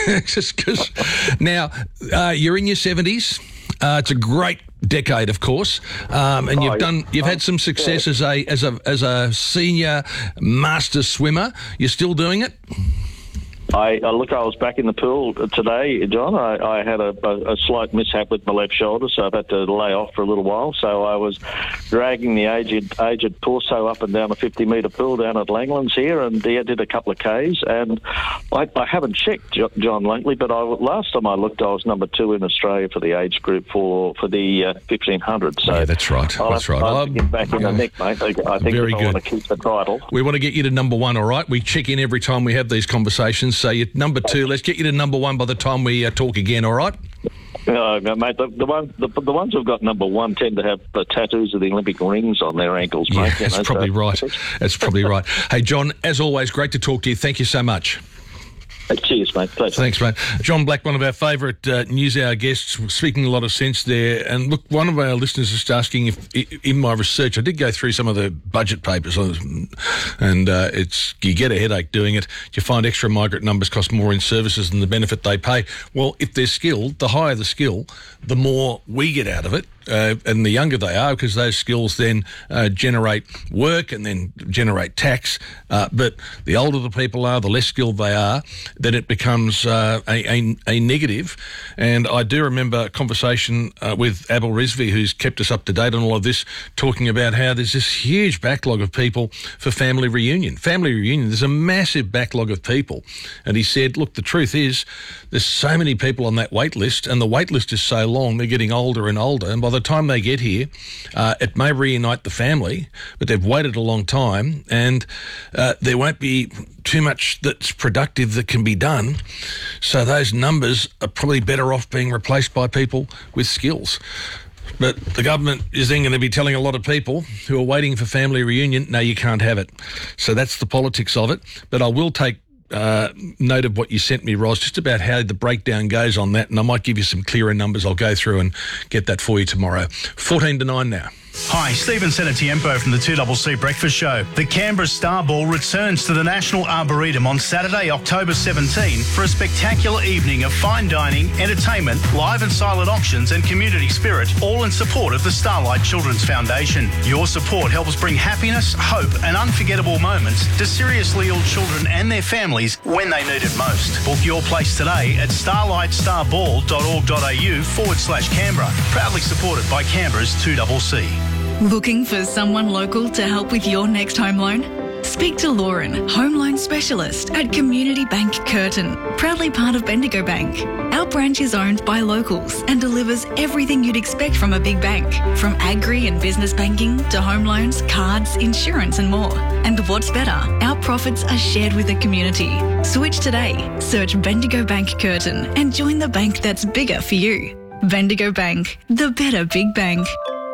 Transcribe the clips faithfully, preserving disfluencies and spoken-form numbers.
Just because. Now, uh, you're in your seventies. Uh, it's a great decade, of course, um, and Oh, you've yeah. done. You've had some success as a as a as a senior master swimmer. You're still doing it? I, I look, I was back in the pool today, John. I, I had a, a, a slight mishap with my left shoulder, so I've had to lay off for a little while. So I was dragging the aged aged torso up and down a fifty metre pool down at Langlands here, and yeah, did a couple of Ks. And I, I haven't checked, John, lately, but I, last time I looked, I was number two in Australia for the age group for for the uh, fifteen hundred. So yeah, that's right. I'll that's have, right. I'll have to get back in the nick, mate. I think Very if I good. want to keep the title. We want to get you to number one, all right? We check in every time we have these conversations. So you're number two. Let's get you to number one by the time we uh, talk again, all right? Uh, mate, the, the, one, the, the ones who've got number one tend to have the tattoos of the Olympic rings on their ankles, mate. Yeah, that's you know, probably so. right. That's probably right. Hey, John, as always, great to talk to you. Thank you so much. Cheers, mate. Pleasure. Thanks, mate. John Black, one of our favourite uh, News Hour guests, speaking a lot of sense there. And look, one of our listeners is asking if, in my research, I did go through some of the budget papers, and uh, it's you get a headache doing it. You find extra migrant numbers cost more in services than the benefit they pay. Well, if they're skilled, the higher the skill, the more we get out of it. Uh, and the younger they are, because those skills then uh, generate work and then generate tax. Uh, but the older the people are, the less skilled they are, then it becomes uh, a, a, a negative. And I do remember a conversation uh, with Abel Rizvi, who's kept us up to date on all of this, talking about how there's this huge backlog of people for family reunion. Family reunion, there's a massive backlog of people. And he said, look, the truth is there's so many people on that wait list, and the wait list is so long, they're getting older and older. And by the time they get here, uh, it may reunite the family, but they've waited a long time, and uh, there won't be too much that's productive that can be done. So those numbers are probably better off being replaced by people with skills. But the government is then going to be telling a lot of people who are waiting for family reunion, no, you can't have it. So that's the politics of it. But I will take Uh, note of what you sent me, Ros, just about how the breakdown goes on that, and I might give you some clearer numbers. I'll go through and get that for you tomorrow. fourteen to nine now. Hi, Stephen Senatiempo from the two C C Breakfast Show. The Canberra Star Ball returns to the National Arboretum on Saturday, October seventeenth for a spectacular evening of fine dining, entertainment, live and silent auctions and community spirit, all in support of the Starlight Children's Foundation. Your support helps bring happiness, hope and unforgettable moments to seriously ill children and their families when they need it most. Book your place today at starlightstarball.org.au forward slash Canberra. Proudly supported by Canberra's two C C. Looking for someone local to help with your next home loan? Speak to Lauren, home loan specialist at Community Bank Curtin, proudly part of Bendigo Bank. Our branch is owned by locals and delivers everything you'd expect from a big bank, from agri and business banking to home loans, cards, insurance and more. And what's better, our profits are shared with the community. Switch today. Search Bendigo Bank Curtin and join the bank that's bigger for you. Bendigo Bank, the better big bank.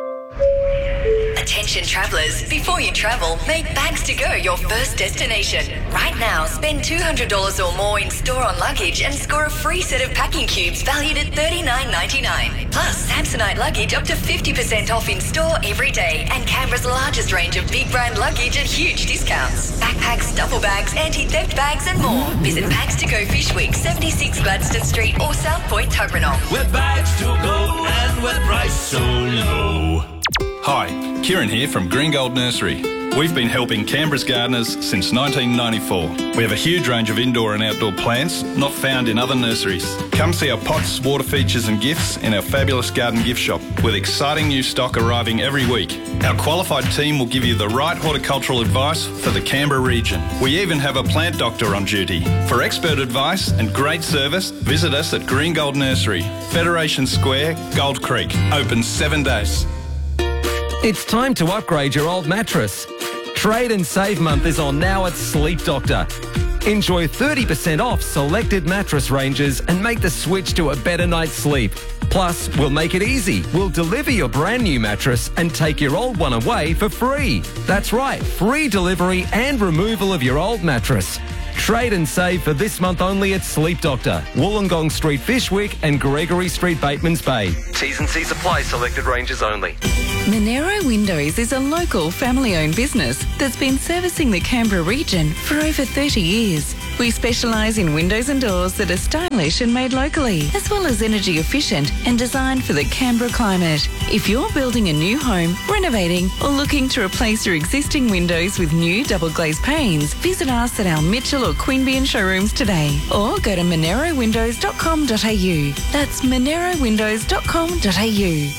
Attention travellers, before you travel, make Bags to Go your first destination. Right now, spend two hundred dollars or more in store on luggage and score a free set of packing cubes valued at thirty-nine ninety-nine. Plus, Samsonite luggage up to fifty percent off in store every day, and Canberra's largest range of big brand luggage at huge discounts. Backpacks, duffel bags, anti-theft bags and more. Visit Bags to Go Fish Week, seventy-six Gladstone Street or South Point, Tuggeranong. We're Bags to Go and we're priced so low. Hi, Kieran here from Green Gold Nursery. We've been helping Canberra's gardeners since nineteen ninety-four. We have a huge range of indoor and outdoor plants not found in other nurseries. Come see our pots, water features and gifts in our fabulous garden gift shop with exciting new stock arriving every week. Our qualified team will give you the right horticultural advice for the Canberra region. We even have a plant doctor on duty. For expert advice and great service, visit us at Green Gold Nursery, Federation Square, Gold Creek. Open seven days. It's time to upgrade your old mattress. Trade and Save Month is on now at Sleep Doctor. Enjoy thirty percent off selected mattress ranges and make the switch to a better night's sleep. Plus, we'll make it easy. We'll deliver your brand new mattress and take your old one away for free. That's right, free delivery and removal of your old mattress. Trade and save for this month only at Sleep Doctor, Wollongong Street, Fishwick and Gregory Street, Batemans Bay. T's and C's apply, selected ranges only. Monero Windows is a local family-owned business that's been servicing the Canberra region for over thirty years. We specialise in windows and doors that are stylish and made locally, as well as energy efficient and designed for the Canberra climate. If you're building a new home, renovating, or looking to replace your existing windows with new double glazed panes, visit us at our Mitchell or Queanbeyan showrooms today, or go to monero windows dot com dot a u. That's monero windows dot com dot a u.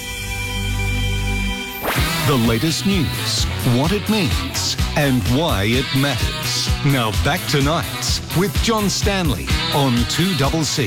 The latest news, what it means, and why it matters. Now back to Nights with John Stanley on two C C.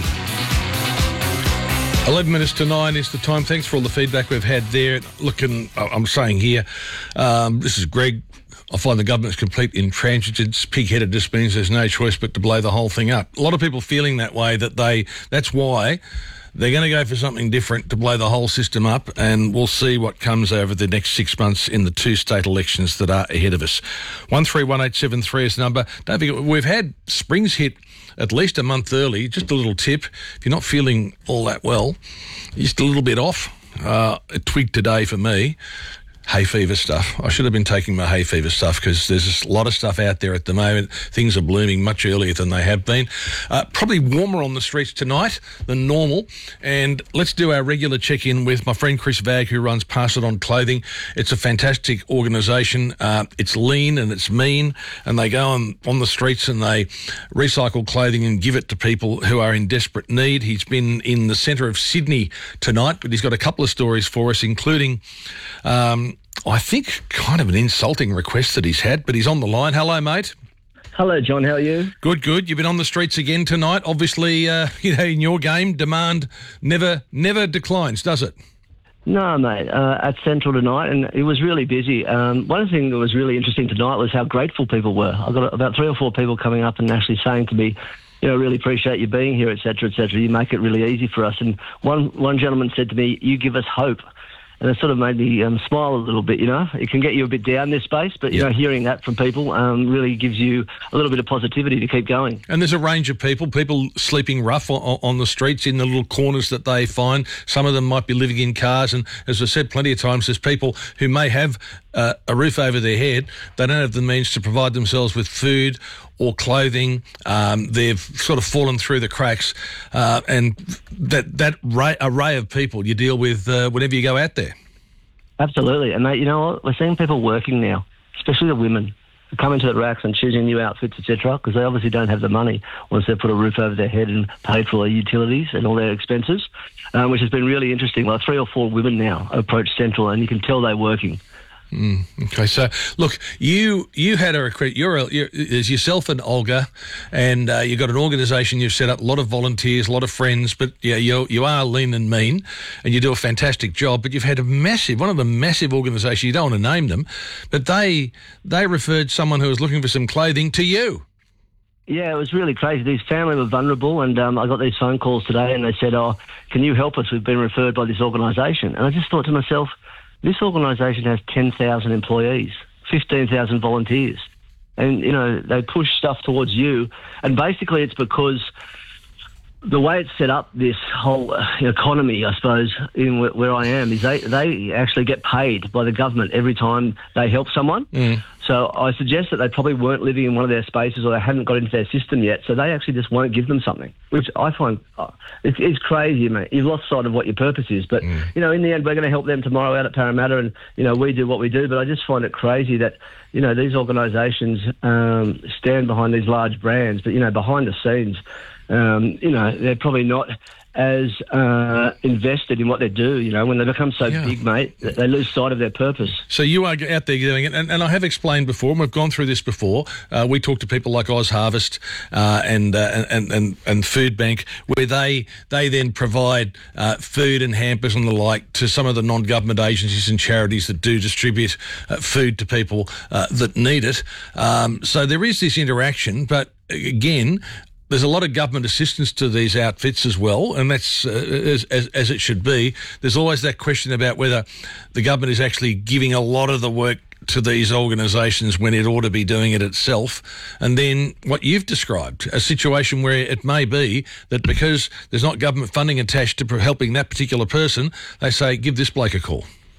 eleven minutes to nine is the time. Thanks for all the feedback we've had there. Looking, I'm saying here, um, this is Greg. I find the government's complete intransigence, pig-headed just means there's no choice but to blow the whole thing up. A lot of people feeling that way, that they, that's why they're going to go for something different to blow the whole system up, and we'll see what comes over the next six months in the two state elections that are ahead of us. one three one eight seven three is the number. Don't forget, we've had Springs hit at least a month early. Just a little tip, if you're not feeling all that well, just a little bit off, uh, a twig today for me. Hay fever stuff. I should have been taking my hay fever stuff because there's a lot of stuff out there at the moment. Things are blooming much earlier than they have been. Uh, probably warmer on the streets tonight than normal. And let's do our regular check-in with my friend Chris Vagg, who runs Pass It On Clothing. It's a fantastic organisation. Uh, it's lean and it's mean, and they go on, on the streets and they recycle clothing and give it to people who are in desperate need. He's been in the centre of Sydney tonight, but he's got a couple of stories for us, including... Um, I think kind of an insulting request that he's had, but he's on the line. Hello, mate. Hello, John. How are you? Good, good. You've been on the streets again tonight. Obviously, uh, you know, in your game, demand never, never declines, does it? No, mate. Uh, at Central tonight, and it was really busy. Um, one thing that was really interesting tonight was how grateful people were. I got about three or four people coming up and actually saying to me, you know, really appreciate you being here, et cetera, et cetera. You make it really easy for us. And one one gentleman said to me, "You give us hope." And it sort of made me um, smile a little bit, you know. It can get you a bit down this space, but, you yeah. know, hearing that from people um, really gives you a little bit of positivity to keep going. And there's a range of people, people sleeping rough on, on the streets in the little corners that they find. Some of them might be living in cars. And as I said plenty of times, there's people who may have uh, a roof over their head. They don't have the means to provide themselves with food or clothing. Um, they've sort of fallen through the cracks. Uh, and that, that ray, array of people you deal with uh, whenever you go out there. Absolutely. And, mate, you know what? We're seeing people working now, especially the women, who come into the racks and choosing new outfits, et cetera, because they obviously don't have the money once they've put a roof over their head and paid for their utilities and all their expenses, um, which has been really interesting. Like three or four women now approach Central, and you can tell they're working. Mm, okay, so look, you you had a request. You're, a, you're there's yourself and Olga, and uh, you've got an organisation you've set up. A lot of volunteers, a lot of friends, but yeah, you you are lean and mean, and you do a fantastic job. But you've had a massive, one of the massive organisations. You don't want to name them, but they they referred someone who was looking for some clothing to you. Yeah, it was really crazy. These family were vulnerable, and um, I got these phone calls today, and they said, "Oh, can you help us? We've been referred by this organisation." And I just thought to myself, this organisation has ten thousand employees, fifteen thousand volunteers. And, you know, they push stuff towards you. And basically it's because the way it's set up, this whole economy, I suppose, in where, where I am, is they, they actually get paid by the government every time they help someone. Mm. So I suggest that they probably weren't living in one of their spaces, or they hadn't got into their system yet, so they actually just won't give them something, which I find oh, it's, it's crazy, mate. You've lost sight of what your purpose is. But, mm. you know, in the end, we're going to help them tomorrow out at Parramatta, and, you know, we do what we do. But I just find it crazy that, you know, these organisations um, stand behind these large brands, but, you know, behind the scenes, um, you know, they're probably not as uh, invested in what they do. You know, when they become so yeah. big, mate, they lose sight of their purpose. So you are out there doing it, and, and I have explained before, and we've gone through this before. Uh, we talk to people like Oz Harvest uh, and, uh, and and and Food Bank, where they they then provide uh, food and hampers and the like to some of the non-government agencies and charities that do distribute uh, food to people uh, that need it. Um, so there is this interaction, but again, there's a lot of government assistance to these outfits as well, and that's uh, as, as, as it should be. There's always that question about whether the government is actually giving a lot of the work to these organisations when it ought to be doing it itself. And then what you've described, a situation where it may be that because there's not government funding attached to helping that particular person, they say, give this bloke a call.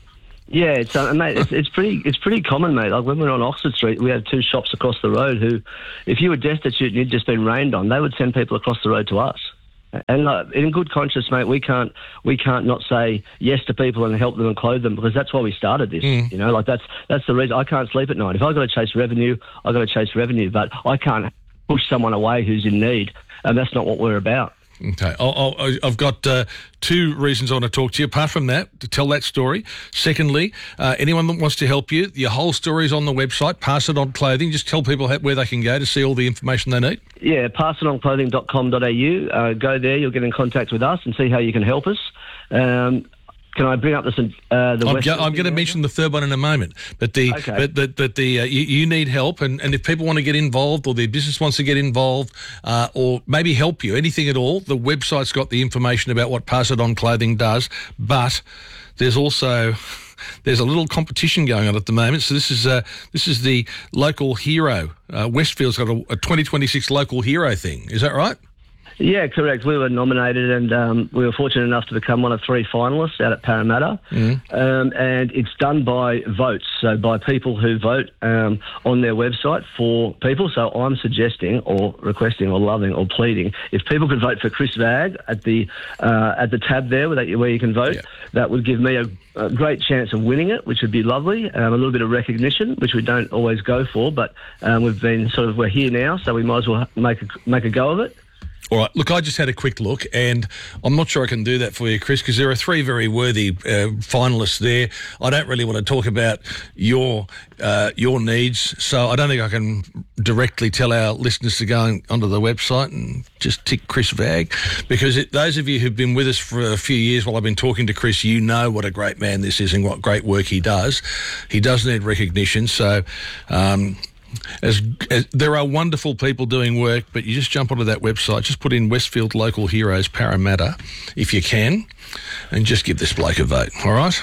Yeah, it's uh, mate, it's, it's pretty it's pretty common, mate. Like when we were on Oxford Street, we had two shops across the road who, if you were destitute and you'd just been rained on, they would send people across the road to us. And uh, in good conscience, mate, we can't we can't not say yes to people and help them and clothe them, because that's why we started this. Mm. You know, like that's that's the reason I can't sleep at night. If I've got to chase revenue, I've got to chase revenue, but I can't push someone away who's in need, and that's not what we're about. Okay, I'll, I'll, I've got uh, two reasons I want to talk to you. Apart from that, to tell that story. Secondly, uh, anyone that wants to help you, your whole story is on the website, Pass It On Clothing. Just tell people how, where they can go to see all the information they need. Yeah, pass it on clothing dot com dot a u. Uh, go there, you'll get in contact with us and see how you can help us. Um, Can I bring up this? Uh, the I'm, go, I'm going to mention the third one in a moment, but the okay. but, but, but the uh, you, you need help, and, and if people want to get involved, or their business wants to get involved, uh, or maybe help you, anything at all, the website's got the information about what Pass It On Clothing does. But there's also there's a little competition going on at the moment. So this is uh, this is the local hero. Uh, Westfield's got a, a twenty twenty-six local hero thing. Is that right? Yeah, correct. We were nominated, and um, we were fortunate enough to become one of three finalists out at Parramatta. Mm. Um, and it's done by votes, so by people who vote um, on their website for people. So I'm suggesting, or requesting, or loving, or pleading, if people could vote for Chris Vagg at the uh, at the tab there where, that, where you can vote, yeah. that would give me a, a great chance of winning it, which would be lovely. Um, a little bit of recognition, which we don't always go for, but um, we've been sort of we're here now, so we might as well make a, make a go of it. All right. Look, I just had a quick look, and I'm not sure I can do that for you, Chris, because there are three very worthy uh, finalists there. I don't really want to talk about your uh, your needs, so I don't think I can directly tell our listeners to go onto the website and just tick Chris Vagg, because it, those of you who've been with us for a few years while I've been talking to Chris, you know what a great man this is and what great work he does. He does need recognition, so... Um, As, as there are wonderful people doing work, but you just jump onto that website, just put in Westfield Local Heroes Parramatta if you can, and just give this bloke a vote, all right?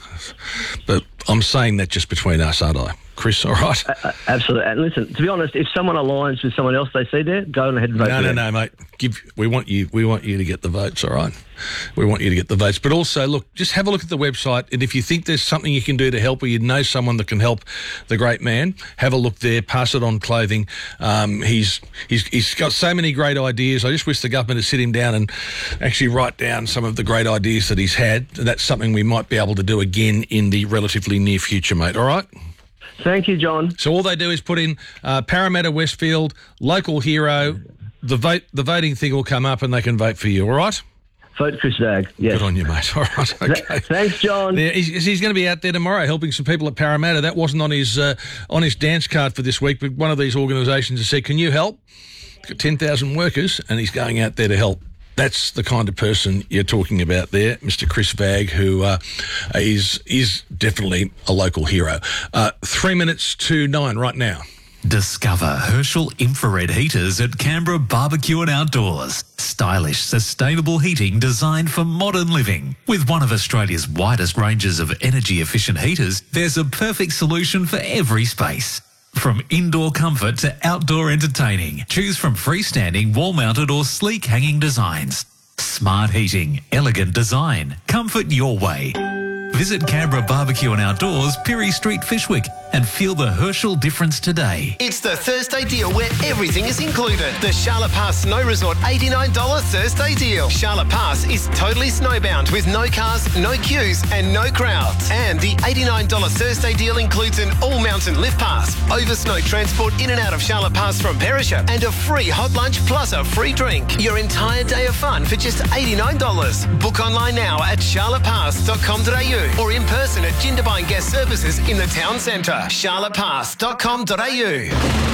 But I'm saying that just between us, aren't I, Chris, all right? Uh, absolutely. And listen, to be honest, if someone aligns with someone else they see there, go ahead and vote no, for No, no, no, mate. Give, we want you We want you to get the votes, all right? We want you to get the votes. But also, look, just have a look at the website, and if you think there's something you can do to help, or you know someone that can help the great man, have a look there. Pass It On Clothing. Um, he's he's he's got so many great ideas. I just wish the government would sit him down and actually write down some of the great ideas that he's had. That's something we might be able to do again in the relatively near future, mate. All right? Thank you, John. So all they do is put in uh, Parramatta Westfield, local hero. The vote, the voting thing will come up, and they can vote for you. All right? Vote Chris Vagg, yes. Good on you, mate. All right, okay. Thanks, John. Yeah, he's, he's going to be out there tomorrow helping some people at Parramatta. That wasn't on his uh, on his dance card for this week, but one of these organisations has said, can you help? He's got ten thousand workers, and he's going out there to help. That's the kind of person you're talking about there, Mister Chris Vagg, who uh, is, is definitely a local hero. Uh, three minutes to nine right now. Discover Herschel infrared heaters at Canberra Barbecue and Outdoors. Stylish, sustainable heating designed for modern living. With one of Australia's widest ranges of energy-efficient heaters, there's a perfect solution for every space. From indoor comfort to outdoor entertaining, choose from freestanding, wall-mounted or sleek hanging designs. Smart heating, elegant design, comfort your way. Visit Canberra Barbecue and Outdoors, Pirie Street, Fishwick, and feel the Herschel difference today. It's the Thursday deal where everything is included. The Charlotte Pass Snow Resort eighty-nine dollars Thursday deal. Charlotte Pass is totally snowbound with no cars, no queues and no crowds. And the eighty-nine dollars Thursday deal includes an all-mountain lift pass, over snow transport in and out of Charlotte Pass from Perisher, and a free hot lunch plus a free drink. Your entire day of fun for just eighty-nine dollars. Book online now at charlotte pass dot com dot a u or in person at Jindabyne Guest Services in the town centre. charlotte pass dot com dot a u.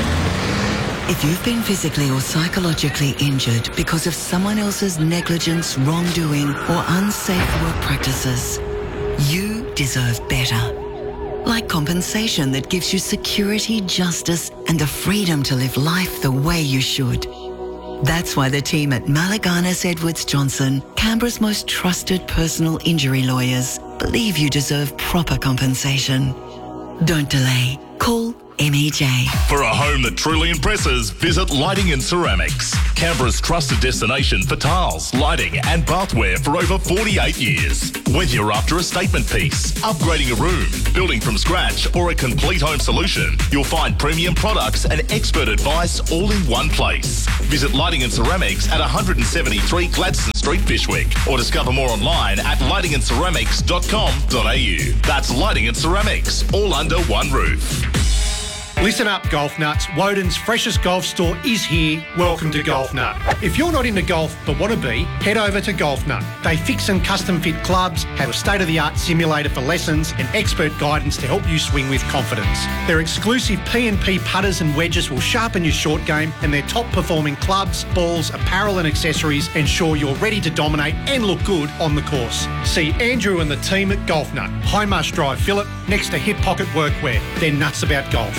If you've been physically or psychologically injured because of someone else's negligence, wrongdoing, or unsafe work practices, you deserve better. Like compensation that gives you security, justice, and the freedom to live life the way you should. That's why the team at Malaganas Edwards Johnson, Canberra's most trusted personal injury lawyers, believe you deserve proper compensation. Don't delay. Call M E J. For a home that truly impresses, visit Lighting and Ceramics. Canberra's trusted destination for tiles, lighting and bathware for over forty-eight years. Whether you're after a statement piece, upgrading a room, building from scratch or a complete home solution, you'll find premium products and expert advice all in one place. Visit Lighting and Ceramics at one seventy-three Gladstone Street, Fyshwick, or discover more online at lighting and ceramics dot com dot a u. That's Lighting and Ceramics, all under one roof. Listen up, golf nuts. Woden's freshest golf store is here. Welcome to Golf Nut. If you're not into golf but want to be, head over to Golf Nut. They fix and custom fit clubs, have a state-of-the-art simulator for lessons and expert guidance to help you swing with confidence. Their exclusive P and P putters and wedges will sharpen your short game, and their top-performing clubs, balls, apparel and accessories ensure you're ready to dominate and look good on the course. See Andrew and the team at Golf Nut, High Marsh Drive, Phillip, next to Hip Pocket Workwear. They're nuts about golf.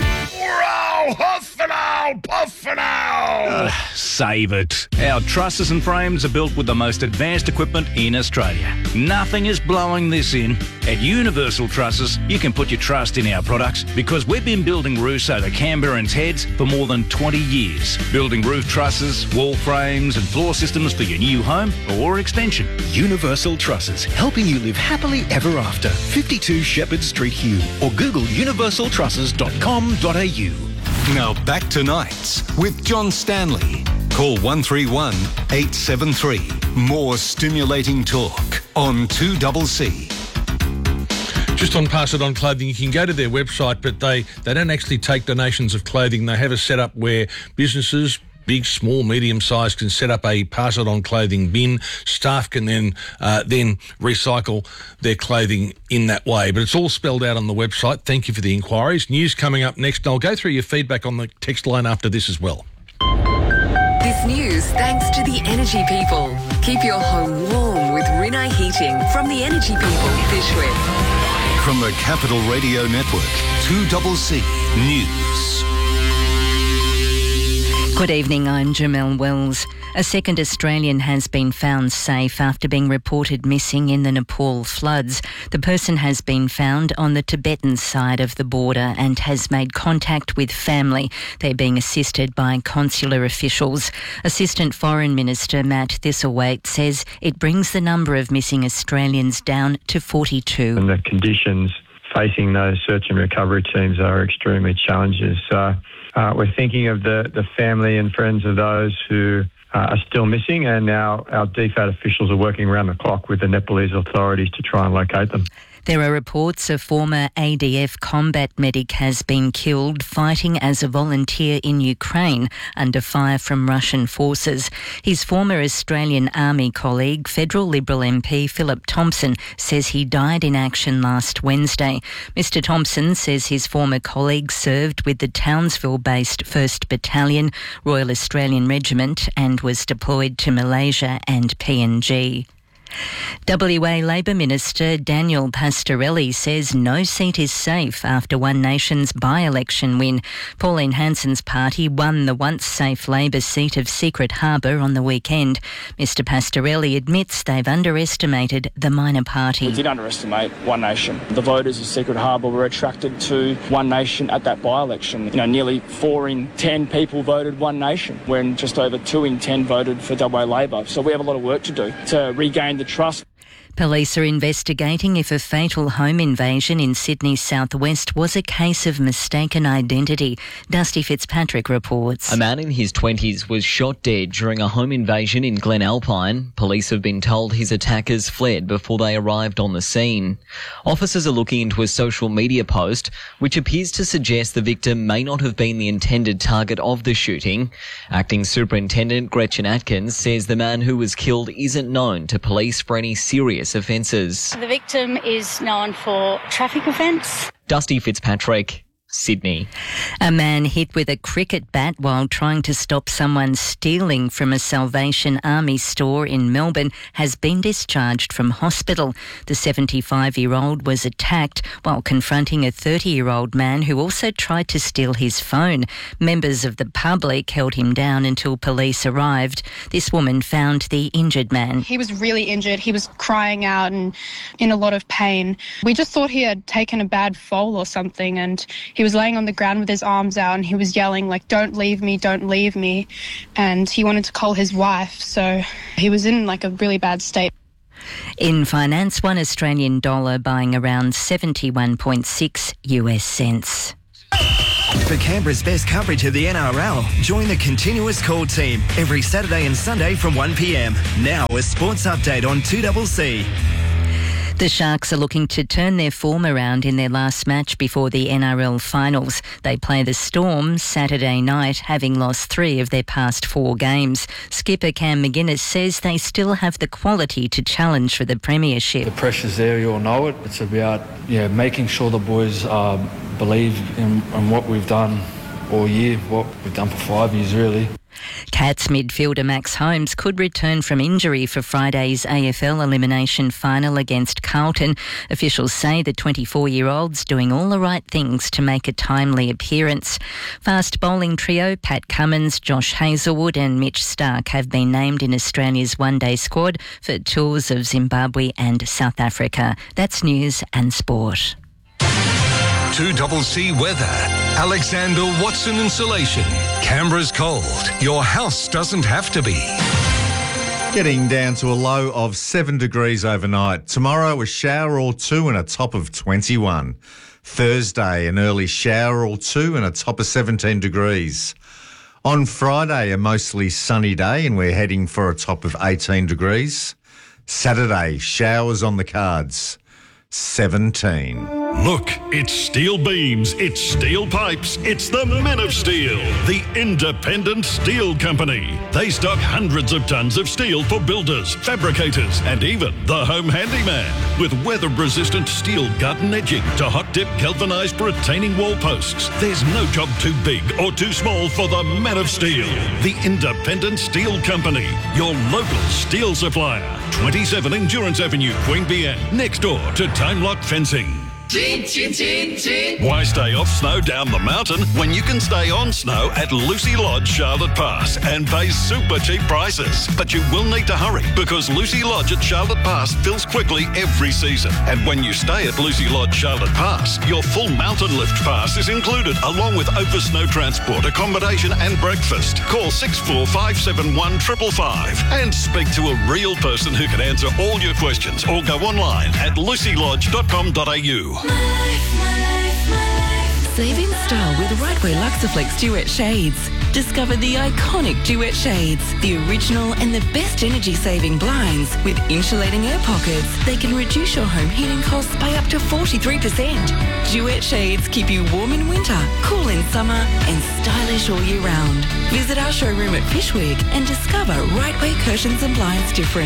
Huff and owl, puff and owl. Uh, save it. Our trusses and frames are built with the most advanced equipment in Australia. Nothing is blowing this in. At Universal Trusses, you can put your trust in our products because we've been building roofs over Canberrans' heads for more than twenty years. Building roof trusses, wall frames and floor systems for your new home or extension. Universal Trusses, helping you live happily ever after. fifty-two Shepherd Street, Hume, or Google universal trusses dot com dot a u. Now back to Nights with John Stanley. Call one three one, eight seven three. More stimulating talk on two C C. Just on Pass It On Clothing, you can go to their website, but they, they don't actually take donations of clothing. They have a setup where businesses, big, small, medium size, can set up a Pass It On clothing bin. Staff can then uh, then recycle their clothing in that way. But it's all spelled out on the website. Thank you for the inquiries. News coming up next. And I'll go through your feedback on the text line after this as well. This news thanks to the Energy People. Keep your home warm with Rinnai Heating from the Energy People, Fyshwick. From the Capital Radio Network, two C C News. Good evening, I'm Jamelle Wells. A second Australian has been found safe after being reported missing in the Nepal floods. The person has been found on the Tibetan side of the border and has made contact with family. They're being assisted by consular officials. Assistant Foreign Minister Matt Thistlethwaite says it brings the number of missing Australians down to forty-two. And the conditions facing those search and recovery teams are extremely challenging. So uh, we're thinking of the, the family and friends of those who uh, are still missing, and now our D FAT officials are working around the clock with the Nepalese authorities to try and locate them. There are reports a former A D F combat medic has been killed fighting as a volunteer in Ukraine under fire from Russian forces. His former Australian Army colleague, Federal Liberal M P Philip Thompson, says he died in action last Wednesday. Mister Thompson says his former colleague served with the Townsville-based first Battalion, Royal Australian Regiment, and was deployed to Malaysia and P N G. W A Labor Minister Daniel Pastorelli says no seat is safe after One Nation's by-election win. Pauline Hanson's party won the once-safe Labor seat of Secret Harbour on the weekend. Mister Pastorelli admits they've underestimated the minor party. We did underestimate One Nation. The voters of Secret Harbour were attracted to One Nation at that by-election. You know, nearly four in ten people voted One Nation, when just over two in ten voted for W A Labor. So we have a lot of work to do to regain the trust. Police are investigating if a fatal home invasion in Sydney's southwest was a case of mistaken identity. Dusty Fitzpatrick reports. A man in his twenties was shot dead during a home invasion in Glen Alpine. Police have been told his attackers fled before they arrived on the scene. Officers are looking into a social media post which appears to suggest the victim may not have been the intended target of the shooting. Acting Superintendent Gretchen Atkins says the man who was killed isn't known to police for any serious offences. The victim is known for traffic offence. Dusty Fitzpatrick, Sydney. A man hit with a cricket bat while trying to stop someone stealing from a Salvation Army store in Melbourne has been discharged from hospital. The seventy-five-year-old was attacked while confronting a thirty-year-old man who also tried to steal his phone. Members of the public held him down until police arrived. This woman found the injured man. He was really injured. He was crying out and in a lot of pain. We just thought he had taken a bad fall or something, and he was was laying on the ground with his arms out and he was yelling, like, don't leave me, don't leave me. And he wanted to call his wife. So he was in like a really bad state. In finance, one Australian dollar buying around seventy-one point six U S cents. For Canberra's best coverage of the N R L, join the Continuous Call team every Saturday and Sunday from one p m. Now a sports update on two C C. The Sharks are looking to turn their form around in their last match before the N R L finals. They play the Storm Saturday night, having lost three of their past four games. Skipper Cam McGuinness says they still have the quality to challenge for the premiership. The pressure's there, you all know it. It's about yeah making sure the boys uh, believe in, in what we've done all year, what we've done for five years really. Cats midfielder Max Holmes could return from injury for Friday's A F L elimination final against Carlton. Officials say the twenty-four-year-old's doing all the right things to make a timely appearance. Fast bowling trio Pat Cummins, Josh Hazlewood and Mitch Stark have been named in Australia's one-day squad for tours of Zimbabwe and South Africa. That's news and sport. two C C weather. Alexander Watson Insulation. Canberra's cold. Your house doesn't have to be. Getting down to a low of seven degrees overnight. Tomorrow, a shower or two and a top of twenty-one. Thursday, an early shower or two and a top of seventeen degrees. On Friday, a mostly sunny day and we're heading for a top of eighteen degrees. Saturday, showers on the cards. seventeen. Look, it's steel beams, it's steel pipes, it's the Men of Steel, the independent steel company. They stock hundreds of tons of steel for builders, fabricators, and even the home handyman. With weather-resistant steel garden edging to hot-dip galvanised retaining wall posts, there's no job too big or too small for the Men of Steel, the independent steel company, your local steel supplier. twenty-seven Endurance Avenue, Queanbeyan, next door to Time Lock Fencing. Chin, chin, chin, chin. Why stay off snow down the mountain when you can stay on snow at Lucy Lodge Charlotte Pass and pay super cheap prices? But you will need to hurry because Lucy Lodge at Charlotte Pass fills quickly every season. And when you stay at Lucy Lodge Charlotte Pass, your full mountain lift pass is included along with over snow transport, accommodation and breakfast. Call six four five seven one five five five and speak to a real person who can answer all your questions or go online at lucy lodge dot com dot a u. Save in style with Rightway Luxaflex Duet Shades. Discover the iconic Duet Shades, the original and the best energy-saving blinds with insulating air pockets. They can reduce your home heating costs by up to forty-three percent. Duet Shades keep you warm in winter, cool in summer and stylish all year round. Visit our showroom at Fishwick and discover Rightway Curtains and Blinds difference.